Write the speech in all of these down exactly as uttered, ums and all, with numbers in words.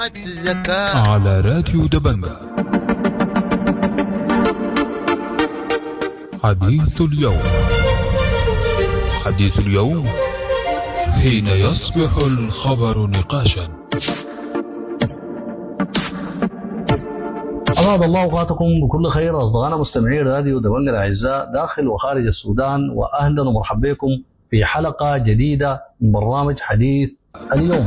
على راديو دبنجة. حديث اليوم. حديث اليوم حين يصبح الخبر نقاشا. أسعد الله أوقاتكم بكل خير أصدقائنا مستمعي راديو دبنجة الأعزاء داخل وخارج السودان، وأهلا ومرحبا بكم في حلقة جديدة من برنامج حديث اليوم.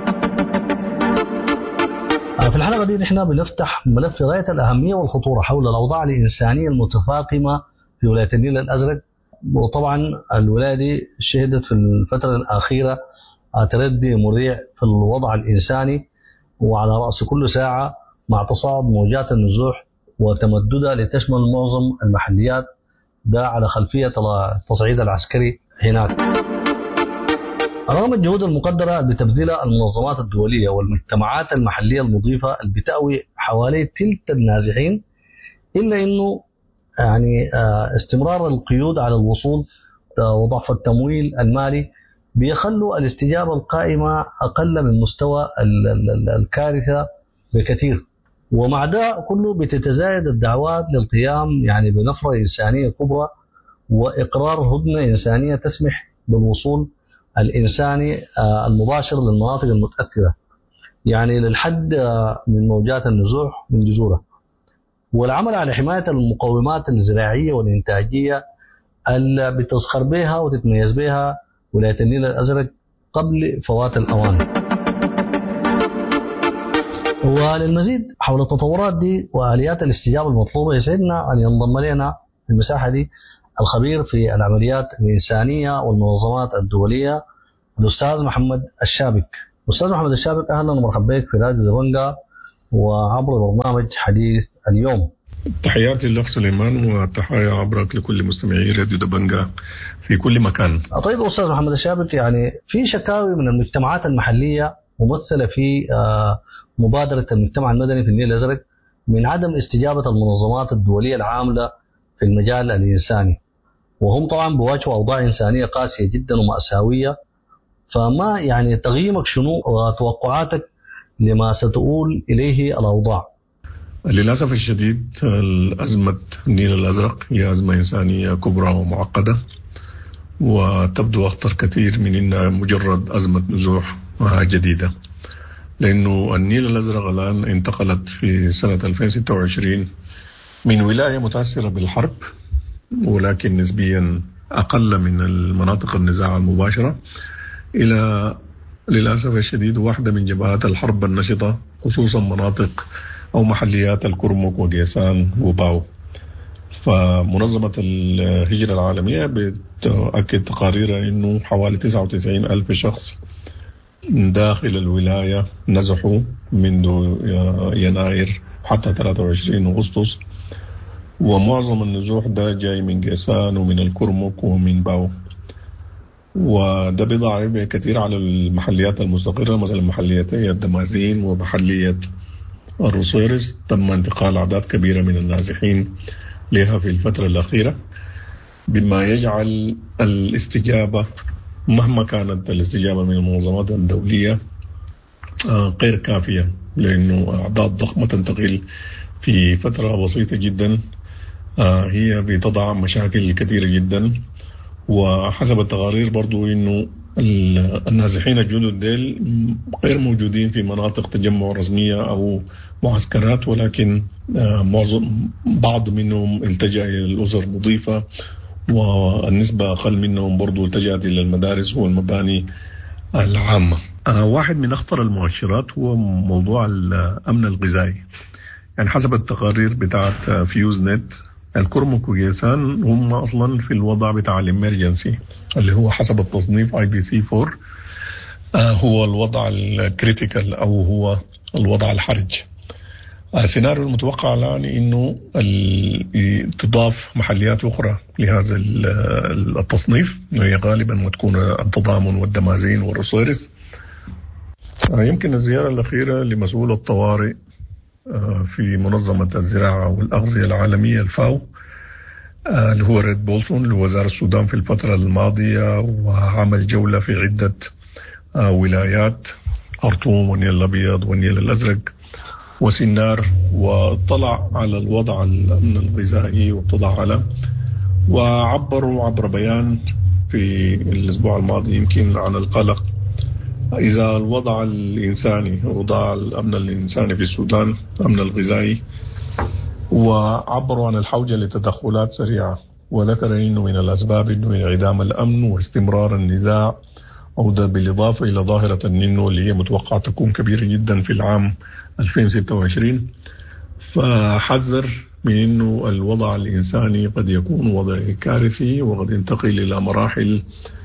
في الحلقة دي نحن بنفتح ملف غاية الأهمية والخطورة حول الأوضاع الإنسانية المتفاقمة في ولاية النيل الأزرق. وطبعا الولاية دي شهدت في الفترة الأخيرة تردي مريع في الوضع الإنساني، وعلى رأس كل ساعة مع تصاعد موجات النزوح وتمددها لتشمل معظم المحليات، ده على خلفية التصعيد العسكري هناك. رغم الجهود المقدرة بتبذلها المنظمات الدولية والمجتمعات المحلية المضيفة اللي بتأوي حوالي تلت النازحين، إلا أنه يعني استمرار القيود على الوصول وضعف التمويل المالي بيخلوا الاستجابة القائمة أقل من مستوى الكارثة بكثير. ومع ده كله بتتزايد الدعوات للقيام يعني بنفرة إنسانية كبرى وإقرار هدنة إنسانية تسمح بالوصول الإنساني المباشر للمناطق المتأثرة، يعني للحد من موجات النزوح من جذورها، والعمل على حماية المقومات الزراعية والإنتاجية اللي بتزخر بها وتتميز بها ولاية النيل الأزرق قبل فوات الأوان. وللمزيد حول التطورات دي وآليات الاستجابة المطلوبة يسعدنا أن ينضم لنا في المساحة دي الخبير في العمليات الإنسانية والمنظمات الدولية الأستاذ محمد الشابك. أستاذ محمد الشابك، أهلا ومرحبا بك في راديو دبنجة وعبر برنامج حديث اليوم. تحياتي لك سليمان، وتحية عبرك لكل مستمعي راديو دبنجة في كل مكان. طيب أستاذ محمد الشابك، يعني في شكاوي من المجتمعات المحلية ممثلة في مبادرة المجتمع المدني في النيل الأزرق من عدم استجابة المنظمات الدولية العاملة في المجال الإنساني، وهم طبعا بواجهوا أوضاع إنسانية قاسية جدا ومأساوية. فما يعني تقييمك شنو وتوقعاتك لما ستؤول إليه الأوضاع؟ للأسف الشديد الأزمة النيل الأزرق هي أزمة إنسانية كبرى ومعقدة، وتبدو أخطر كثير من إنها مجرد أزمة نزوح جديدة، لأنه النيل الأزرق الآن انتقلت في سنة ألفين وستة وعشرين من ولاية متأثرة بالحرب ولكن نسبيا أقل من المناطق النزاع المباشرة إلى للأسف الشديد واحدة من جبهات الحرب النشطة، خصوصا مناطق أو محليات الكرمك وجيسان وباو. فمنظمة الهجرة العالمية بتأكد تقاريرها أنه حوالي تسعة وتسعين ألف شخص داخل الولاية نزحوا منذ يناير حتى ثلاثة وعشرين أغسطس، ومعظم النزوح ده جاي من جيسان ومن الكرمك ومن باو، وده بيضع كثير على المحليات المستقرة، مثلا محليتي الدمازين ومحلية الروسيرس. تم انتقال أعداد كبيرة من النازحين لها في الفترة الأخيرة، بما يجعل الاستجابة مهما كانت الاستجابة من المنظمات الدولية غير كافية، لأنه أعداد ضخمة تنتقل في فترة بسيطة جدا هي بتضع مشاكل كثيرة جدا. وحسب التقارير برضو إنه النازحين الجدد ديل غير موجودين في مناطق تجمع رسمية أو معسكرات، ولكن معظم بعض منهم التجأ إلى الأسر المضيفة، والنسبة أقل منهم برضو التجأت إلى المدارس والمباني العامة. واحد من أخطر المؤشرات هو موضوع الأمن الغذائي. يعني حسب التقارير بتاعت فيوز نت، الكرمك وجيسان هم أصلا في الوضع بتاع الإمرجنسي اللي هو حسب التصنيف آي بي سي أربعة، هو الوضع الكريتيكال أو هو الوضع الحرج. السيناريو المتوقع الآن إنه تضاف محليات أخرى لهذا التصنيف، وهي غالبا وتكون التضامن والدمازين والروسيرس. يمكن الزيارة الأخيرة لمسؤول الطوارئ في منظمة الزراعة والأغذية العالمية الفاو اللي هو ريد بولسون لوزارة السودان في الفترة الماضية، وعمل جولة في عدة ولايات خرطوم والنيل الأبيض والنيل الأزرق وسنار، واطلع على الوضع الأمن الغذائي واطلع على وعبروا عبر بيان في الأسبوع الماضي يمكن عن القلق إذا الوضع الإنساني وضع الأمن الإنساني في السودان أمن الغذائي، وعبروا عن الحوجة لتدخلات سريعة، وذكر أنه من الأسباب أنه انعدام الأمن واستمرار النزاع، أو ده بالإضافة إلى ظاهرة النينو اللي هي متوقعة تكون كبيرة جدا في العام ألفين وستة وعشرين. فحذر من أنه الوضع الإنساني قد يكون وضع كارثي وقد ينتقل إلى مراحل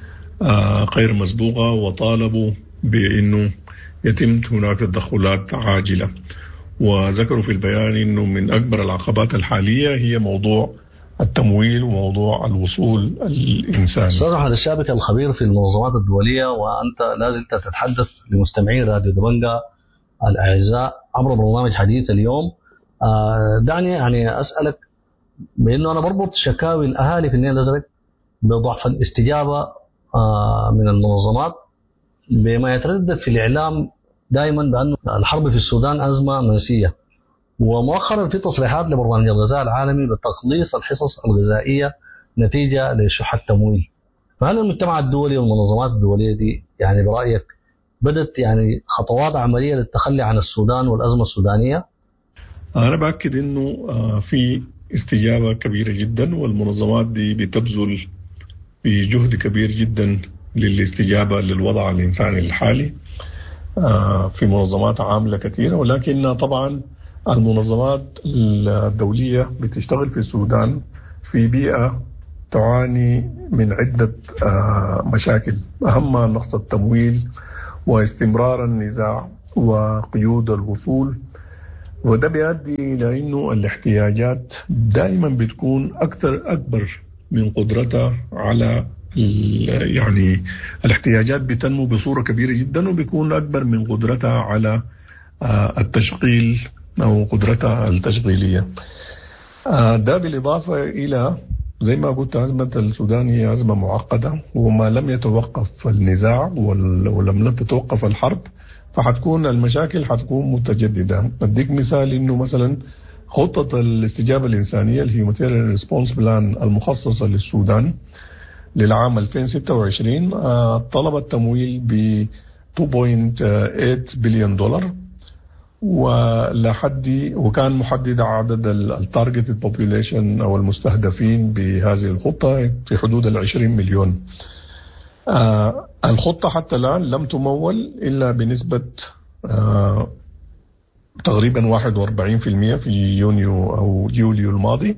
غير مسبوقة، وطالبوا بأنه يتم هناك تدخلات عاجلة. وذكروا في البيان أنه من أكبر العقبات الحالية هي موضوع التمويل وموضوع الوصول الإنساني. أستاذ أحمد الشابك الخبير في المنظمات الدولية، وأنت لازلت تتحدث لمستمعي راديو دبنجة الأعزاء عبر برنامج حديث اليوم. دعني يعني أسألك، بأنه أنا بربط شكاوي الأهالي في النيل الأزرق بضعف الاستجابة من المنظمات بما يتردد في الإعلام دائما بأن الحرب في السودان أزمة منسية، ومؤخرا في تصريحات لبرنامج الغذاء العالمي بتقليص الحصص الغذائية نتيجة لشح التمويل. فهل المجتمع الدولي والمنظمات الدولية دي يعني برأيك بدت يعني خطوات عملية للتخلي عن السودان والأزمة السودانية؟ أنا بأكد أنه في استجابة كبيرة جدا، والمنظمات دي بتبذل بجهد كبير جدا للاستجابة للوضع الإنساني الحالي في منظمات عاملة كثيرة. ولكن طبعا المنظمات الدولية بتشتغل في السودان في بيئة تعاني من عدة مشاكل، أهمها نقص التمويل واستمرار النزاع وقيود الوصول، وده بيؤدي إلى أنه الاحتياجات دائما بتكون أكثر أكبر من قدرتها على يعني الاحتياجات بتنمو بصورة كبيرة جدا وبيكون أكبر من قدرتها على التشغيل أو قدرتها التشغيلية. ده بالإضافة إلى زي ما قلت أزمة السودان هي أزمة معقدة، وما لم يتوقف النزاع ولم تتوقف الحرب فحتكون المشاكل حتكون متجددة. أديك مثال إنه مثلا خطة الاستجابة الإنسانية الهيومانيتيريان ريسبونس بلان المخصصة للسودان للعام ألفين وستة وعشرين طلبت تمويل ب اثنين فاصلة ثمانية بليون دولار، ولحد وكان محدد عدد التارجت بوبوليشن أو المستهدفين بهذه الخطة في حدود العشرين مليون. آه الخطة حتى الآن لم تمول إلا بنسبة آه تقريبا واحد وأربعين بالمئة في يونيو أو يوليو الماضي،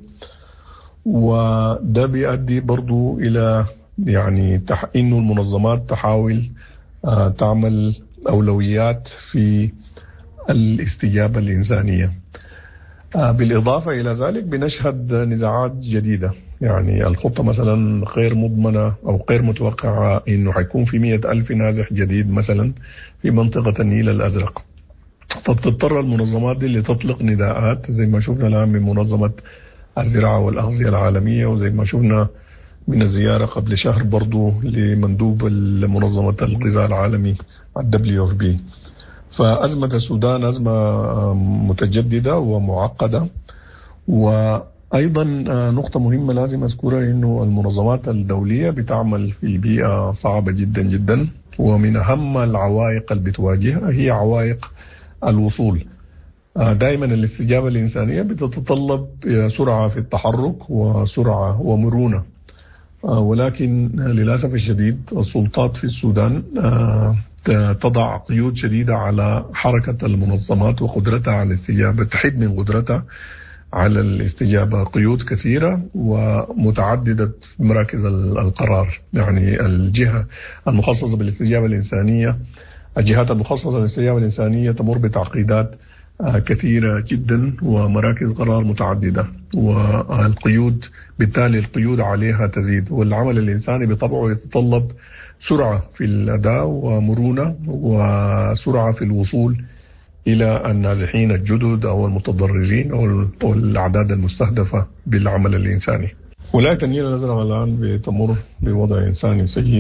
وده بيؤدي برضو إلى يعني تح... إنه المنظمات تحاول آه تعمل أولويات في الاستجابة الإنسانية. آه بالإضافة إلى ذلك بنشهد نزاعات جديدة، يعني الخطة مثلا غير مضمنة أو غير متوقعة إنه حيكون في مئة ألف نازح جديد مثلا في منطقة النيل الأزرق، فبتضطر المنظمات دي اللي تطلق نداءات زي ما شفنا الآن من منظمة الزراعة والأغذية العالمية، وزي ما شفنا من الزيارة قبل شهر برضو لمندوب منظمة الغذاء العالمي الدبليو اف بي. فأزمة السودان أزمة متجددة ومعقدة. وأيضا نقطة مهمة لازم أذكرها إنه المنظمات الدولية بتعمل في بيئة صعبة جدا جدا، ومن أهم العوائق اللي بتواجهها هي عوائق الوصول. دائما الاستجابة الإنسانية بتتطلب سرعة في التحرك وسرعة ومرونة، ولكن للأسف الشديد السلطات في السودان تضع قيود شديدة على حركة المنظمات وقدرتها على الاستجابة، تحد من قدرتها على الاستجابة قيود كثيرة ومتعددة مراكز القرار. يعني الجهة المخصصة بالاستجابة الإنسانية الجهات المخصصة بالاستجابة الإنسانية تمر بتعقيدات كثيرة جدا ومراكز قرار متعددة، والقيود بالتالي القيود عليها تزيد، والعمل الإنساني بطبعه يتطلب سرعة في الأداء ومرونة وسرعة في الوصول إلى النازحين الجدد أو المتضررين أو الأعداد المستهدفة بالعمل الإنساني. ولاية النيل الأزرق الآن بتمر بوضع إنساني سيء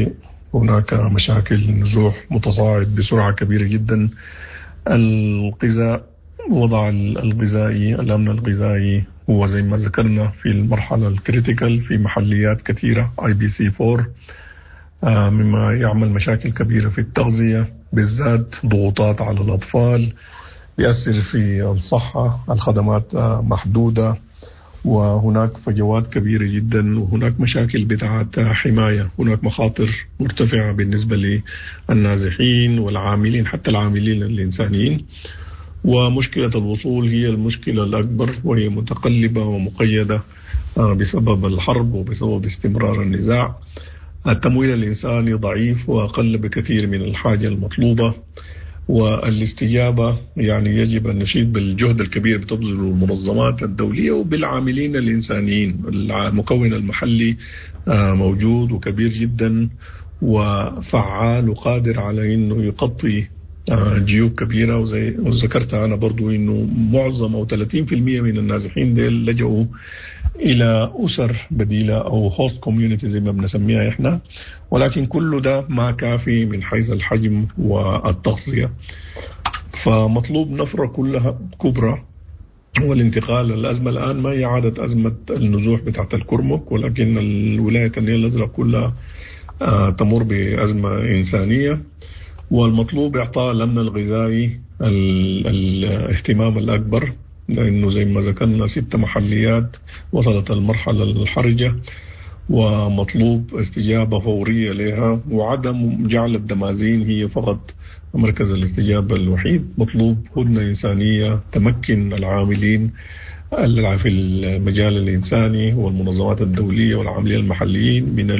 هناك مشاكل نزوح متصاعد بسرعة كبيرة جدا. الغذاء، وضع الغذائي، الأمن الغذائي هو زي ما ذكرنا في المرحلة الكريتيكال في محليات كثيرة آي بي سي فور، مما يعمل مشاكل كبيرة في التغذية، بالذات ضغوطات على الأطفال، يؤثر في الصحة، الخدمات محدودة، وهناك فجوات كبيرة جدا، وهناك مشاكل بتاعت حماية، هناك مخاطر مرتفعة بالنسبة للنازحين والعاملين، حتى العاملين الإنسانيين. ومشكلة الوصول هي المشكلة الأكبر، وهي متقلبة ومقيدة بسبب الحرب وبسبب استمرار النزاع. التمويل الإنساني ضعيف وأقل بكثير من الحاجة المطلوبة، والاستجابة يعني يجب أن نشيد بالجهد الكبير بتبذله المنظمات الدولية وبالعاملين الإنسانيين. المكون المحلي موجود وكبير جدا وفعال وقادر على أنه يغطي جيوب كبيرة. وزي ذكرت أنا برضو أنه معظم أو ثلاثين بالمئة من النازحين ديل لجأوا إلى أسر بديلة أو هوست كوميونيتي زي ما بنسميها إحنا، ولكن كل ده ما كافي من حيث الحجم والتغطية. فمطلوب نفرة كلها كبرى والانتقال. الأزمة الآن ما هي عادة أزمة النزوح بتاعت الكرمك، ولكن الولاية النيل الأزرق كلها تمر بأزمة إنسانية، والمطلوب إعطاء الأمن الغذائي الاهتمام الأكبر، لأنه زي ما ذكرنا ست محليات وصلت المرحلة الحرجة، ومطلوب استجابة فورية لها، وعدم جعل الدمازين هي فقط مركز الاستجابة الوحيد. مطلوب هدنة إنسانية تمكن العاملين في المجال الإنساني والمنظمات الدولية والعاملين المحليين من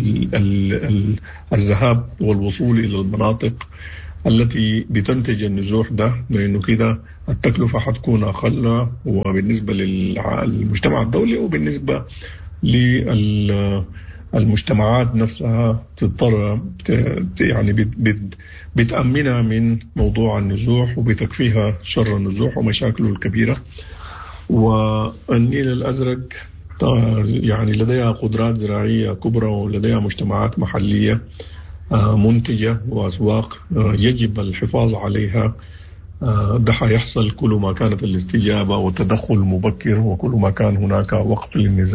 الذهاب والوصول إلى المناطق التي بتنتج النزوح ده، لأنه كده التكلفة حتكون أقل، وبالنسبة للمجتمع الدولي وبالنسبة للمجتمعات نفسها تضطر يعني بتأمنها من موضوع النزوح وبتكفيها شر النزوح ومشاكله الكبيرة. والنيل الأزرق يعني لديها قدرات زراعية كبرى ولديها مجتمعات محلية منتجة وأسواق يجب الحفاظ عليها. ده حيحصل كل ما كانت الاستجابة والتدخل المبكر، وكل ما كان هناك وقت للنزاع.